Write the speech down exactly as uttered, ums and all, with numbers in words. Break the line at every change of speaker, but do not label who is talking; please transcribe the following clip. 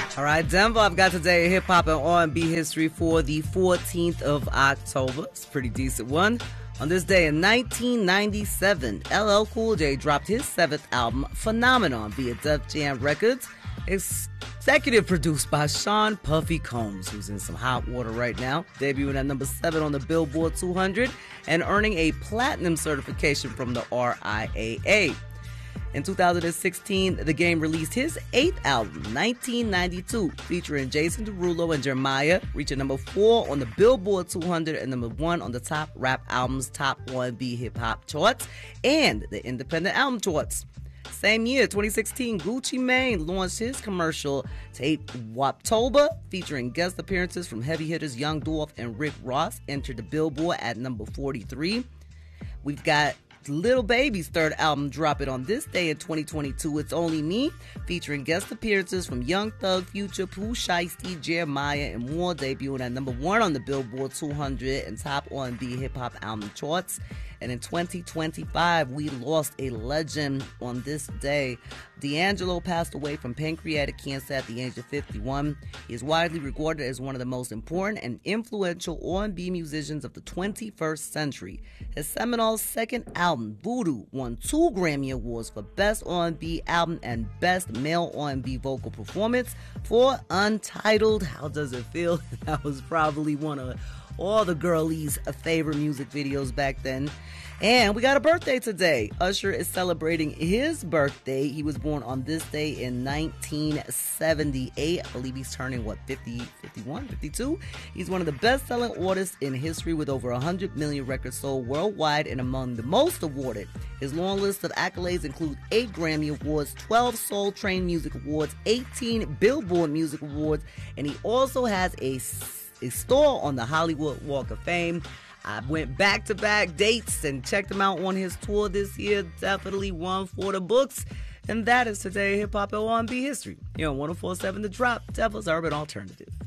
All right, Denver, I've got today hip hop and R and B history for the fourteenth of October. It's a pretty decent one. On this day in nineteen ninety-seven, L L Cool J dropped his seventh album, Phenomenon, via Def Jam Records. Executive produced by Sean Puffy Combs, who's in some hot water right now, debuting at number seven on the Billboard two hundred and earning a platinum certification from the R I A A. In two thousand sixteen, The Game released his eighth album, nineteen ninety-two, featuring Jason Derulo and Jeremiah, reaching number four on the Billboard two hundred and number one on the top rap albums, top R and B hip hop charts, and the independent album charts. Same year, twenty sixteen, Gucci Mane launched his commercial tape Waptober, featuring guest appearances from heavy hitters Young Dolph and Rick Ross, entered the Billboard at number forty-three. We've got Lil Baby's third album dropping on this day in twenty twenty-two, It's Only Me, featuring guest appearances from Young Thug, Future, Pooh Shiesty, Jeremiah, and more, debuting at number one on the Billboard two hundred and top R and B hip-hop album charts. And in twenty twenty-five, we lost a legend on this day. D'Angelo passed away from pancreatic cancer at the age of fifty-one. He is widely regarded as one of the most important and influential R and B musicians of the twenty-first century. His seminal second album, Voodoo, won two Grammy Awards for Best R and B Album and Best Male R and B Vocal Performance for Untitled. How Does It Feel? That was probably one of all the girlies' favorite music videos back then. And we got a birthday today. Usher is celebrating his birthday. He was born on this day in nineteen seventy-eight. I believe he's turning, what, fifty, fifty-one, fifty-two? He's one of the best-selling artists in history with over one hundred million records sold worldwide and among the most awarded. His long list of accolades include eight Grammy Awards, twelve Soul Train Music Awards, eighteen Billboard Music Awards, and he also has a, a store on the Hollywood Walk of Fame. I went back-to-back dates and checked him out on his tour this year. Definitely one for the books. And that is today hip-hop and R and B history. Here on one oh four point seven The Drop, Devil's Urban Alternative.